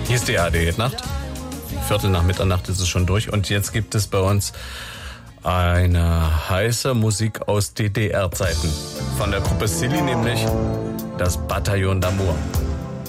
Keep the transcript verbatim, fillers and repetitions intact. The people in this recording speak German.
Hier ist die A R D-Nacht. Viertel nach Mitternacht ist es schon durch. Und jetzt gibt es bei uns eine heiße Musik aus D D R-Zeiten. Von der Gruppe Silly, nämlich das Bataillon d'Amour.